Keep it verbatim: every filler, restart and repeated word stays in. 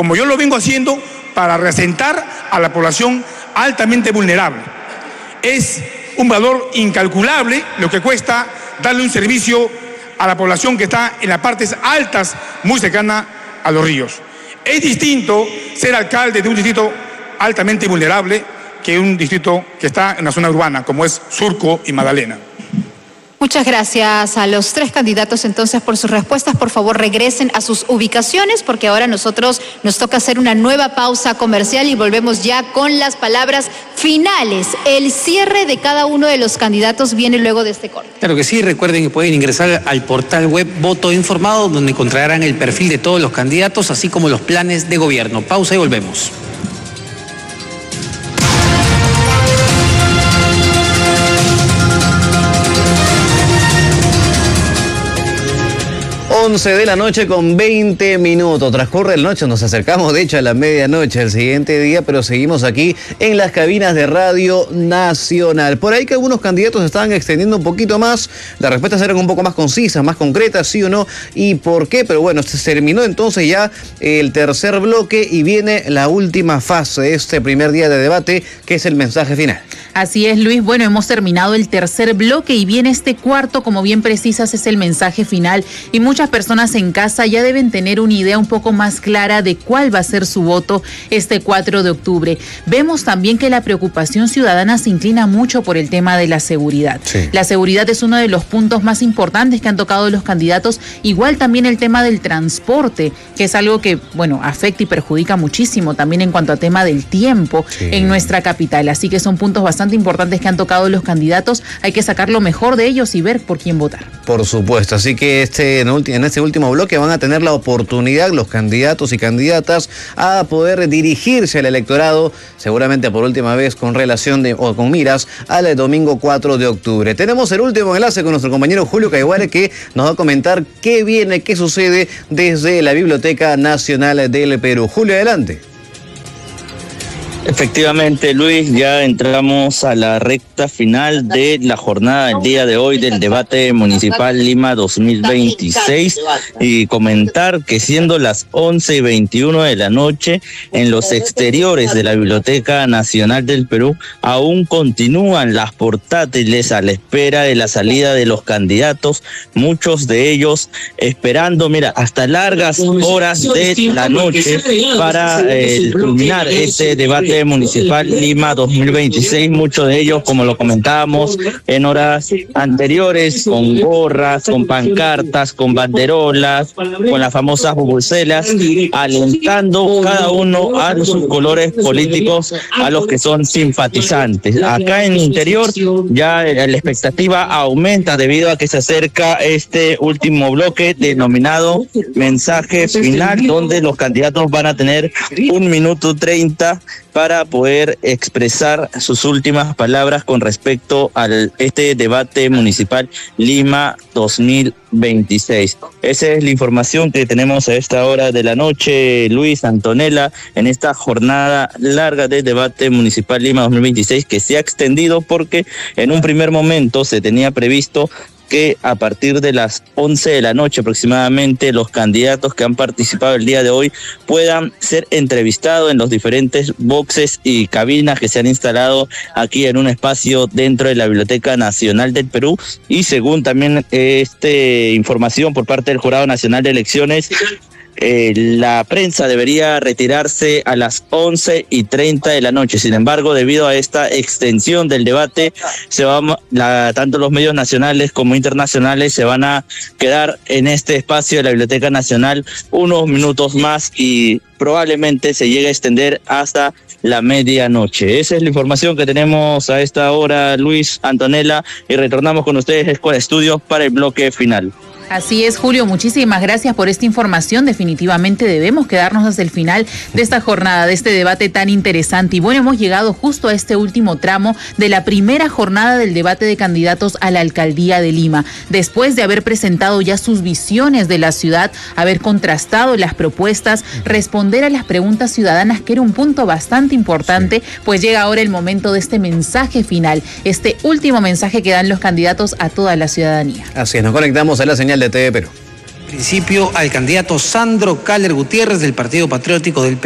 como yo lo vengo haciendo, para reasentar a la población altamente vulnerable. Es un valor incalculable lo que cuesta darle un servicio a la población que está en las partes altas, muy cercana a los ríos. Es distinto ser alcalde de un distrito altamente vulnerable que un distrito que está en la zona urbana, como es Surco y Magdalena. Muchas gracias a los tres candidatos entonces por sus respuestas. Por favor, regresen a sus ubicaciones porque ahora nosotros nos toca hacer una nueva pausa comercial y volvemos ya con las palabras finales. El cierre de cada uno de los candidatos viene luego de este corte. Claro que sí, recuerden que pueden ingresar al portal web Voto Informado, donde encontrarán el perfil de todos los candidatos, así como los planes de gobierno. Pausa y volvemos. once de la noche con veinte minutos. Transcurre la noche, nos acercamos de hecho a la medianoche el siguiente día, pero seguimos aquí en las cabinas de Radio Nacional. Por ahí que algunos candidatos estaban extendiendo un poquito más, las respuestas eran un poco más concisas, más concretas, sí o no, y por qué, pero bueno, se terminó entonces ya el tercer bloque y viene la última fase de este primer día de debate, que es el mensaje final. Así es, Luis. Bueno, hemos terminado el tercer bloque y viene este cuarto, como bien precisas, es el mensaje final. Y muchas personas en casa ya deben tener una idea un poco más clara de cuál va a ser su voto este cuatro de octubre. Vemos también que la preocupación ciudadana se inclina mucho por el tema de la seguridad. Sí. La seguridad es uno de los puntos más importantes que han tocado los candidatos. Igual también el tema del transporte, que es algo que, bueno, afecta y perjudica muchísimo también en cuanto a tema del tiempo sí. en nuestra capital. Así que son puntos bastante importantes que han tocado los candidatos. Hay que sacar lo mejor de ellos y ver por quién votar. Por supuesto, así que este, en este último bloque van a tener la oportunidad los candidatos y candidatas a poder dirigirse al electorado, seguramente por última vez con relación de, o con miras al domingo cuatro de octubre. Tenemos el último enlace con nuestro compañero Julio Caiguare, que nos va a comentar qué viene, qué sucede desde la Biblioteca Nacional del Perú. Julio, adelante. Efectivamente, Luis, ya entramos a la recta final de la jornada del día de hoy del debate municipal Lima dos mil veintiséis y comentar que siendo las once y veintiuno de la noche, en los exteriores de la Biblioteca Nacional del Perú aún continúan las portátiles a la espera de la salida de los candidatos, muchos de ellos esperando, mira, hasta largas horas de la noche para eh, culminar este debate municipal Lima dos mil veintiséis, muchos de ellos, como lo comentábamos en horas anteriores, con gorras, con pancartas, con banderolas, con las famosas bubucelas, alentando cada uno a sus colores políticos, a los que son simpatizantes. Acá en el interior ya la expectativa aumenta debido a que se acerca este último bloque denominado mensaje final, donde los candidatos van a tener un minuto treinta para poder expresar sus últimas palabras con respecto a este debate municipal Lima dos mil veintiséis. Esa es la información que tenemos a esta hora de la noche, Luis, Antonella, en esta jornada larga de debate municipal Lima dos mil veintiséis, que se ha extendido porque en un primer momento se tenía previsto que a partir de las once de la noche aproximadamente los candidatos que han participado el día de hoy puedan ser entrevistados en los diferentes boxes y cabinas que se han instalado aquí en un espacio dentro de la Biblioteca Nacional del Perú. Y según también este información por parte del Jurado Nacional de Elecciones, Eh, la prensa debería retirarse a las once y treinta de la noche. Sin embargo, debido a esta extensión del debate, se va, la, tanto los medios nacionales como internacionales se van a quedar en este espacio de la Biblioteca Nacional unos minutos más y probablemente se llegue a extender hasta la medianoche. Esa es la información que tenemos a esta hora, Luis, Antonella, y retornamos con ustedes Escuela Estudios para el bloque final. Así es, Julio, muchísimas gracias por esta información. Definitivamente debemos quedarnos hasta el final de esta jornada, de este debate tan interesante. Y bueno, hemos llegado justo a este último tramo de la primera jornada del debate de candidatos a la alcaldía de Lima. Después de haber presentado ya sus visiones de la ciudad, haber contrastado las propuestas, responder a las preguntas ciudadanas, que era un punto bastante importante, sí. Pues llega ahora el momento de este mensaje final, este último mensaje que dan los candidatos a toda la ciudadanía. Así es, nos conectamos a la señal de T V Perú. principio al candidato Sandro Caller Gutiérrez del Partido Patriótico del Perú.